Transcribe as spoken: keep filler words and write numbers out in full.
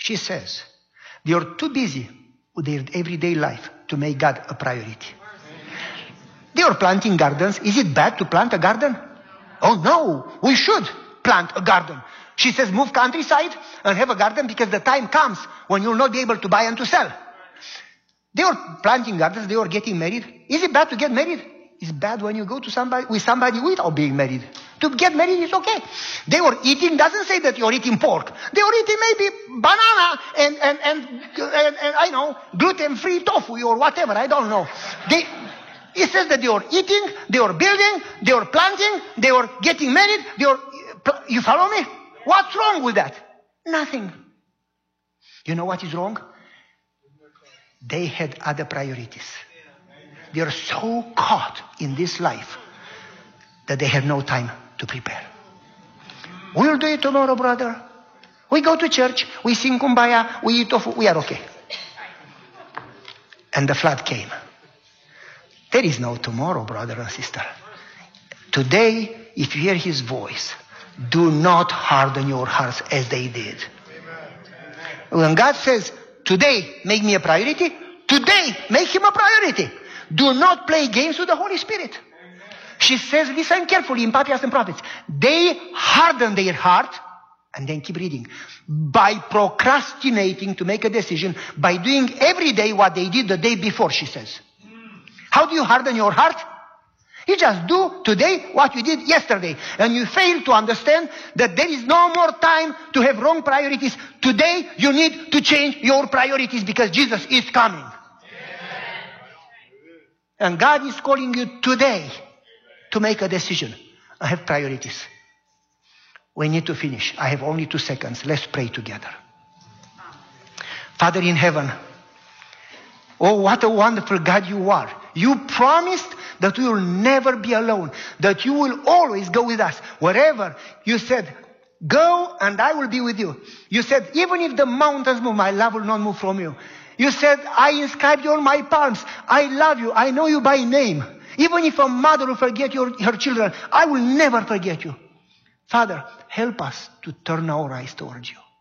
She says, they are too busy with their everyday life to make God a priority. They are planting gardens. Is it bad to plant a garden? Oh no, we should plant a garden. She says, move countryside and have a garden because the time comes when you'll not be able to buy and to sell. They are planting gardens. They are getting married. Is it bad to get married? It's bad when you go to somebody with somebody without being married. To get married is okay. They were eating, doesn't say that you're eating pork. They were eating maybe banana and, and, and, and, and I know, gluten-free tofu or whatever. I don't know. They, it says that they were eating, they were building, they were planting, they were getting married. They were, you follow me? What's wrong with that? Nothing. You know what is wrong? They had other priorities. They are so caught in this life that they have no time to prepare. We'll do it tomorrow, brother. We go to church, we sing kumbaya, we eat tofu, we are okay. And the flood came. There is no tomorrow, brother and sister. Today, if you hear his voice, do not harden your hearts as they did. When God says, today, make me a priority, today, make him a priority. Do not play games with the Holy Spirit. She says, listen carefully in Patriarchs and Prophets. They harden their heart, and then keep reading, by procrastinating to make a decision, by doing every day what they did the day before, she says. How do you harden your heart? You just do today what you did yesterday. And you fail to understand that there is no more time to have wrong priorities. Today you need to change your priorities because Jesus is coming. And God is calling you today to make a decision. I have priorities. We need to finish. I have only two seconds. Let's pray together. Father in heaven, oh, what a wonderful God you are. You promised that we will never be alone, that you will always go with us. Wherever you said, go and I will be with you. You said, even if the mountains move, my love will not move from you. You said, I inscribed you on my palms. I love you. I know you by name. Even if a mother will forget your, her children, I will never forget you. Father, help us to turn our eyes towards you.